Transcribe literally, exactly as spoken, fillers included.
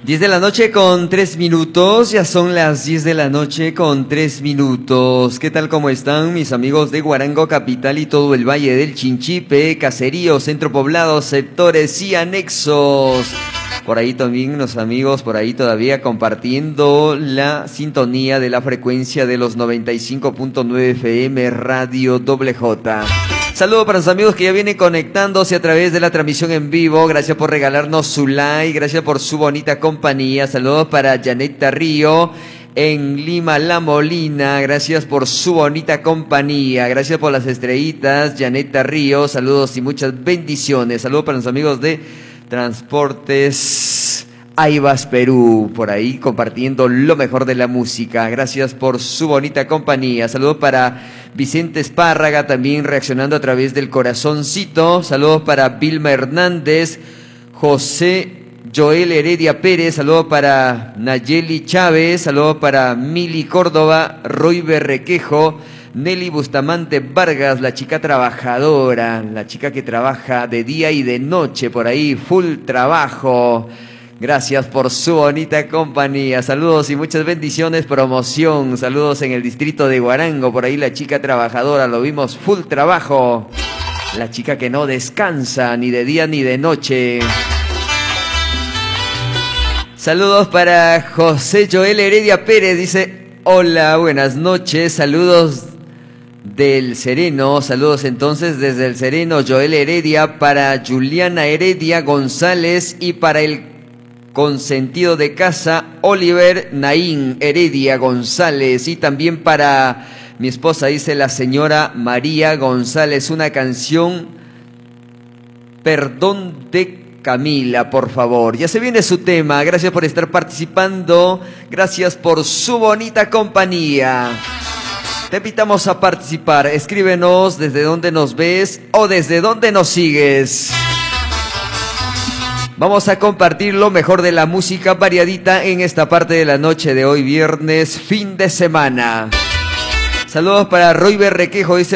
diez de la noche con tres minutos, ya son las diez de la noche con tres minutos. ¿Qué tal, cómo están mis amigos de Huarango Capital y todo el Valle del Chinchipe, caseríos, centro poblado, sectores y anexos? Por ahí también los amigos, por ahí todavía compartiendo la sintonía de la frecuencia de los noventa y cinco punto nueve F M Radio Doble J. Saludos para los amigos que ya vienen conectándose a través de la transmisión en vivo. Gracias por regalarnos su like, gracias por su bonita compañía. Saludos para Janet Tarrío en Lima La Molina, gracias por su bonita compañía. Gracias por las estrellitas, Janet Tarrío. Saludos y muchas bendiciones. Saludos para los amigos de Transportes Aivas Perú, por ahí compartiendo lo mejor de la música. Gracias por su bonita compañía. Saludos para Vicente Espárraga, también reaccionando a través del corazoncito. Saludos para Vilma Hernández, José Joel Heredia Pérez. Saludos para Nayeli Chávez. Saludos para Mili Córdoba, Roy Berrequejo, Nelly Bustamante Vargas, la chica trabajadora, la chica que trabaja de día y de noche, por ahí, full trabajo. Gracias por su bonita compañía. Saludos y muchas bendiciones. Promoción. Saludos en el distrito de Huarango. Por ahí la chica trabajadora. Lo vimos full trabajo. La chica que no descansa ni de día ni de noche. Saludos para José Joel Heredia Pérez. Dice, hola, buenas noches. Saludos del Sereno. Saludos entonces desde el Sereno, Joel Heredia, para Juliana Heredia González y para el consentido de casa, Oliver Naín Heredia González, y también para mi esposa, dice la señora María González, una canción, Perdón de Camila, por favor. Ya se viene su tema. Gracias por estar participando, gracias por su bonita compañía. Te invitamos a participar. Escríbenos desde dónde nos ves o desde dónde nos sigues. Vamos a compartir lo mejor de la música variadita en esta parte de la noche de hoy, viernes, fin de semana. Saludos para Roy Berrequejo, dice